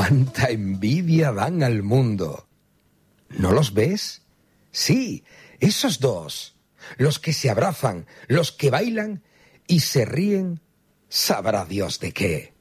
¡Cuánta envidia dan al mundo! ¿No los ves? Sí, esos dos, los que se abrazan, los que bailan y se ríen, sabrá Dios de qué.